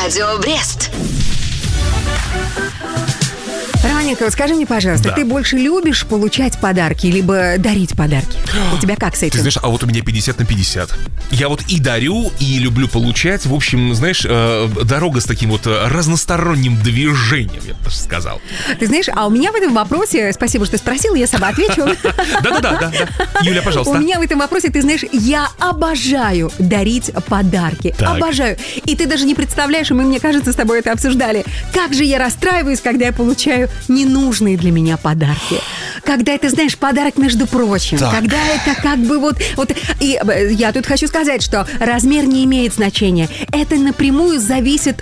Радио Брест. Романенко, вот скажи мне, пожалуйста, ты больше любишь получать подарки, либо дарить подарки? У тебя как с этим? Ты знаешь, а вот у меня 50 на 50. Я вот и дарю, и люблю получать. В общем, знаешь, дорога с таким вот разносторонним движением, я бы даже сказал. Ты знаешь, а у меня в этом вопросе, спасибо, что спросил, я сама отвечу. Да. Юля, пожалуйста. У меня в этом вопросе, ты знаешь, я обожаю дарить подарки. Так. Обожаю. И ты даже не представляешь, и мы, мне кажется, с тобой это обсуждали. Как же я расстраиваюсь, когда я получаю ненужные для меня подарки. Когда это, знаешь, подарок, между прочим. Так. Когда это как бы вот... И я тут хочу сказать, что размер не имеет значения. Это напрямую зависит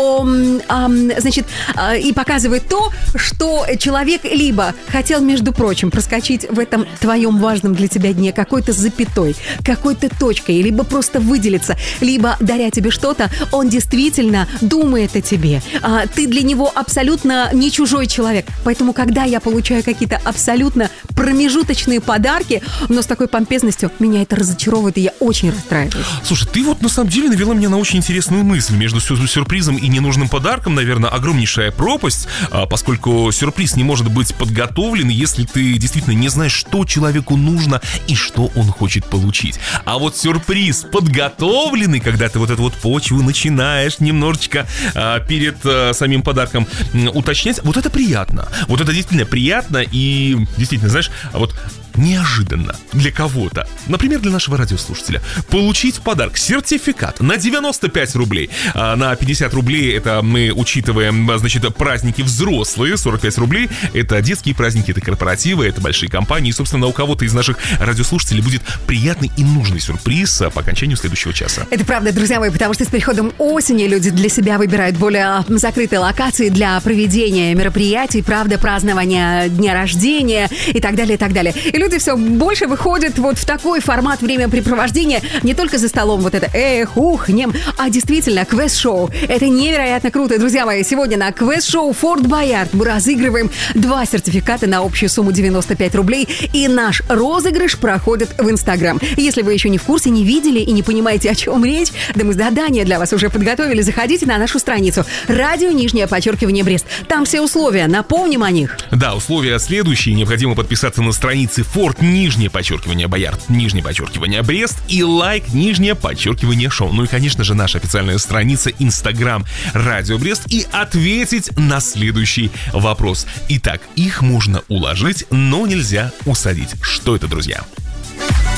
и показывает то, что человек либо хотел, между прочим, проскочить в этом твоем важном для тебя дне какой-то запятой, какой-то точкой, либо просто выделиться, либо, даря тебе что-то, он действительно думает о тебе. Ты для него абсолютно не чужой человек. Поэтому, когда я получаю какие-то абсолютно промежуточные подарки, но с такой помпезностью, меня это разочаровывает, и я очень расстраиваюсь. Слушай, ты вот на самом деле навела меня на очень интересную мысль. Между сюрпризом и ненужным подарком, наверное, огромнейшая пропасть, поскольку сюрприз не может быть подготовлен, если ты действительно не знаешь, что человеку нужно и что он хочет получить. А вот сюрприз подготовленный, когда ты вот эту вот почву начинаешь немножечко перед самим подарком уточнять, вот это приятно. Вот это действительно приятно и действительно, знаешь, вот неожиданно для кого-то, например, для нашего радиослушателя, получить в подарок сертификат на 95 рублей. На 50 рублей это мы учитываем, значит, праздники взрослые, 45 рублей это детские праздники, это корпоративы, это большие компании. И, собственно, у кого-то из наших радиослушателей будет приятный и нужный сюрприз по окончанию следующего часа. Это правда, друзья мои, потому что с приходом осени люди для себя выбирают более закрытые локации для проведения мероприятий, правда, празднования дня рождения и так далее, и так далее. И люди все больше выходят вот в такой формат времяпрепровождения, не только за столом вот это нем, а действительно квест-шоу. Это невероятно круто. Друзья мои, сегодня на квест-шоу Форт Боярд мы разыгрываем 2 сертификата на общую сумму 95 рублей, и наш розыгрыш проходит в Инстаграм. Если вы еще не в курсе, не видели и не понимаете, о чем речь, да мы задание для вас уже подготовили, заходите на нашу страницу радио _Брест. Там все условия, напомним о них. Да, условия следующие. Необходимо подписаться на странице Форт _Боярд, _Брест и лайк _шоу. Ну и, конечно же, наша официальная страница Инстаграм Радио Брест и ответить на следующий вопрос. Итак, их можно уложить, но нельзя усадить. Что это, друзья?